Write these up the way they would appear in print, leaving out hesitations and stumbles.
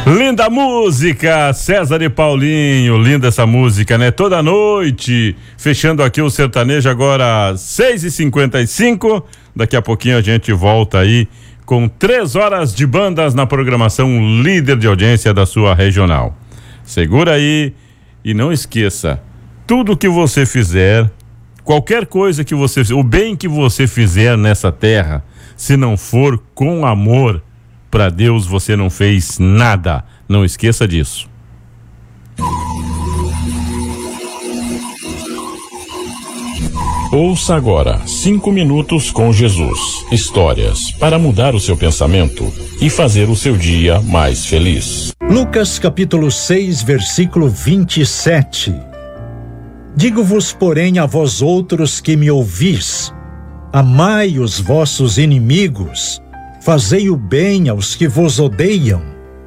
Linda música, César e Paulinho, linda essa música, né? Toda noite, fechando aqui o sertanejo agora 6h55, daqui a pouquinho a gente volta aí com 3 horas de bandas na programação líder de audiência da sua regional. Segura aí e não esqueça, tudo que você fizer, qualquer coisa que você, o bem que você fizer nessa terra, se não for com amor, para Deus você não fez nada. Não esqueça disso. Ouça agora 5 minutos com Jesus. Histórias para mudar o seu pensamento e fazer o seu dia mais feliz. Lucas capítulo 6, versículo 27. Digo-vos, porém, a vós outros que me ouvis, amai os vossos inimigos, fazei o bem aos que vos odeiam.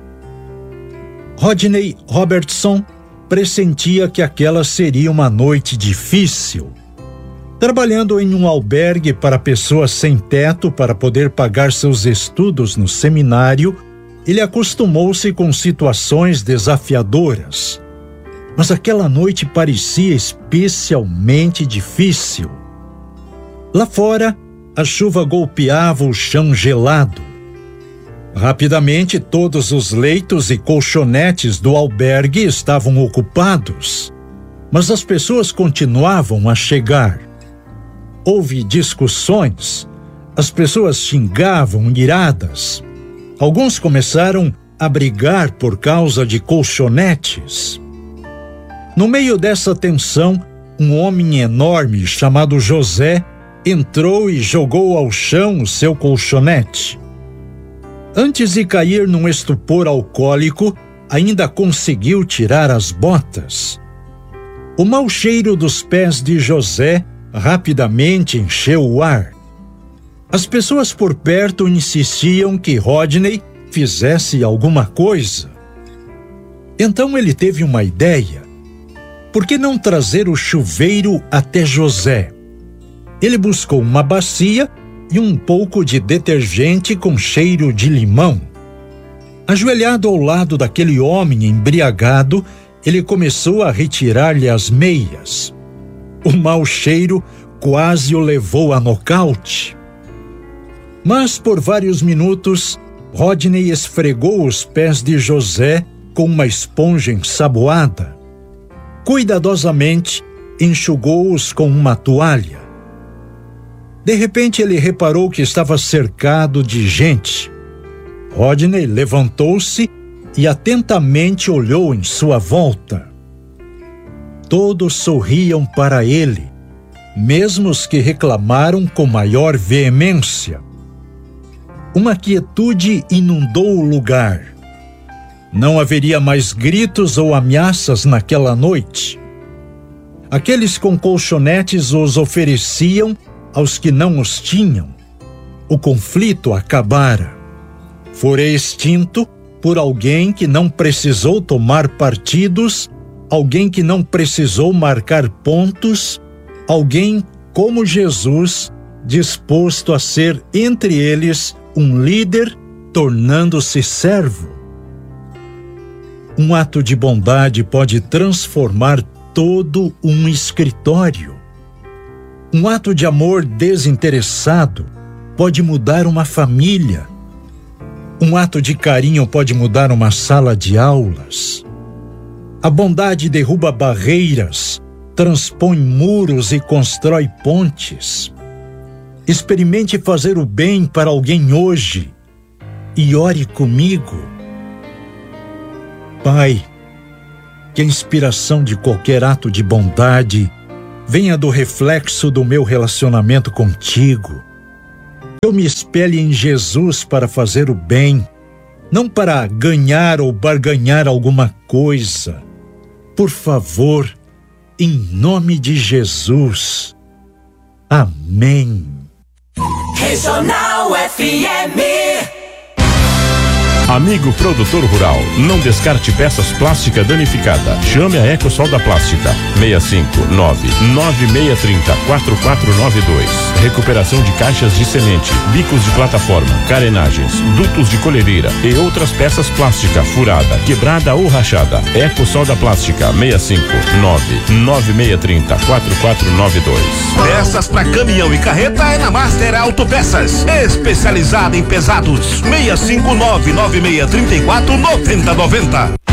Rodney Robertson pressentia que aquela seria uma noite difícil. Trabalhando em um albergue para pessoas sem teto para poder pagar seus estudos no seminário, ele acostumou-se com situações desafiadoras. Mas aquela noite parecia especialmente difícil. Lá fora, a chuva golpeava o chão gelado. Rapidamente, todos os leitos e colchonetes do albergue estavam ocupados, mas as pessoas continuavam a chegar. Houve discussões, as pessoas xingavam iradas. Alguns começaram a brigar por causa de colchonetes. No meio dessa tensão, um homem enorme chamado José entrou e jogou ao chão o seu colchonete. Antes de cair num estupor alcoólico, ainda conseguiu tirar as botas. O mau cheiro dos pés de José rapidamente encheu o ar. As pessoas por perto insistiam que Rodney fizesse alguma coisa. Então ele teve uma ideia. Por que não trazer o chuveiro até José? Ele buscou uma bacia e um pouco de detergente com cheiro de limão. Ajoelhado ao lado daquele homem embriagado, ele começou a retirar-lhe as meias. O mau cheiro quase o levou a nocaute. Mas por vários minutos, Rodney esfregou os pés de José com uma esponja ensaboada. Cuidadosamente, enxugou-os com uma toalha. De repente, ele reparou que estava cercado de gente. Rodney levantou-se e atentamente olhou em sua volta. Todos sorriam para ele, mesmo os que reclamaram com maior veemência. Uma quietude inundou o lugar. Não haveria mais gritos ou ameaças naquela noite. Aqueles com colchonetes os ofereciam aos que não os tinham. O conflito acabara. Fora extinto por alguém que não precisou tomar partidos, alguém que não precisou marcar pontos, alguém como Jesus, disposto a ser entre eles um líder, tornando-se servo. Um ato de bondade pode transformar todo um escritório. Um ato de amor desinteressado pode mudar uma família. Um ato de carinho pode mudar uma sala de aulas. A bondade derruba barreiras, transpõe muros e constrói pontes. Experimente fazer o bem para alguém hoje e ore comigo. Pai, que a inspiração de qualquer ato de bondade venha do reflexo do meu relacionamento contigo. Eu me espelhe em Jesus para fazer o bem, não para ganhar ou barganhar alguma coisa. Por favor, em nome de Jesus. Amém. Regional FM. Amigo produtor rural, não descarte peças plásticas danificadas. Chame a Ecosol da Plástica. 659-9630-4492. Recuperação de caixas de semente, bicos de plataforma, carenagens, dutos de colhedeira e outras peças plásticas furada, quebrada ou rachada. Ecosol da Plástica. 659-9630-4492. Peças para caminhão e carreta é na Master Autopeças, especializada em pesados. 659-9634-9090.